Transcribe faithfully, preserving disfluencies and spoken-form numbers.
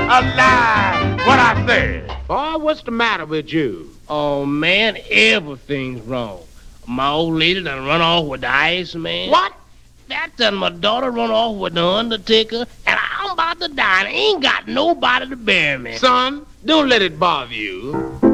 alive. What I said. Boy, what's the matter with you? Oh, man, everything's wrong. My old lady done run off with the Iceman. What? That done my daughter run off with the Undertaker, and I'm about to die, and I ain't got nobody to bury me. Son, don't let it bother you.